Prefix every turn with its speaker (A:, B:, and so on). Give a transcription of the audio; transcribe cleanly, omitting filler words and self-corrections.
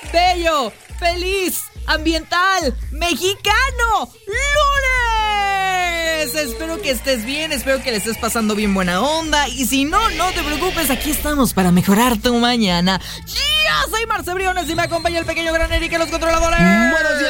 A: bello, feliz, ambiental, mexicano, lunes. Espero que estés bien, espero que le estés pasando bien buena onda. Y si no, no te preocupes, aquí estamos para mejorar tu mañana. Yo soy Marce Briones y me acompaña el pequeño gran Eric en los controladores.
B: Buenos días.